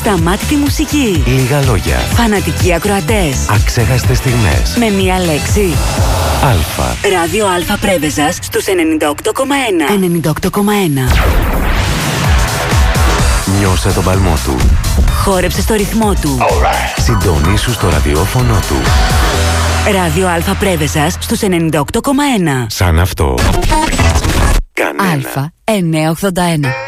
Ασταμάτητη μουσική. Λίγα λόγια. Φανατικοί ακροατές. Αξέχαστες στιγμές. Με μία λέξη. Αλφα. Ράδιο Αλφα Πρέβεζας στους 98,1. 98,1. Νιώσε τον παλμό του. Χόρεψε στο ρυθμό του. Συντονίσου στο ραδιόφωνο του. Ράδιο Αλφα Πρέβεζας στους 98,1. Σαν αυτό. Κανένα. Αλφα 981.